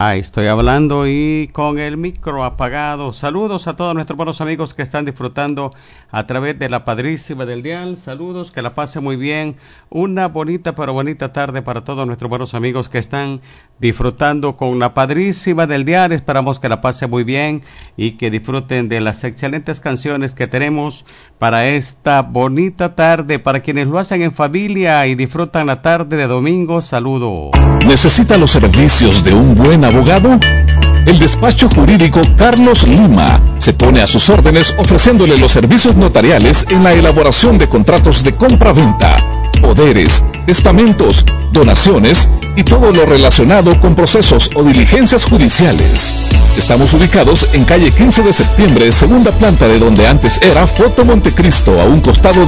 Estoy hablando y con el micro apagado. Saludos a todos nuestros buenos amigos que están disfrutando a través de la Padrísima del Dial. Saludos, que la pasen muy bien. Una bonita pero bonita tarde para todos nuestros buenos amigos que están disfrutando con la Padrísima del Dial. Esperamos que la pasen muy bien y que disfruten de las excelentes canciones que tenemos para esta bonita tarde. Para quienes lo hacen en familia y disfrutan la tarde de domingo, saludos. ¿Necesita los servicios de un buen abogado? El despacho jurídico Carlos Lima se pone a sus órdenes ofreciéndole los servicios notariales en la elaboración de contratos de compra-venta, poderes, testamentos, donaciones y todo lo relacionado con procesos o diligencias judiciales. Estamos ubicados en calle 15 de septiembre, segunda planta de donde antes era Foto Montecristo, a un costado